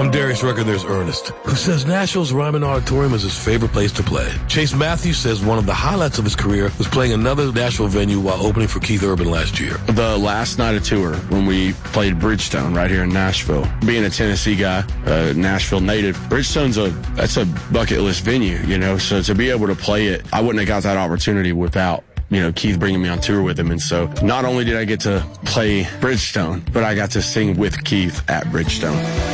On Darius Rucker, there's Ernest, who says Nashville's Ryman Auditorium is his favorite place to play. Chase Matthews says one of the highlights of his career was playing another Nashville venue while opening for Keith Urban last year. The last night of tour, when we played Bridgestone right here in Nashville. Being a Tennessee guy, Nashville native, Bridgestone's that's a bucket list venue, you know, so to be able to play it, I wouldn't have got that opportunity without, you know, Keith bringing me on tour with him. And so not only did I get to play Bridgestone, but I got to sing with Keith at Bridgestone.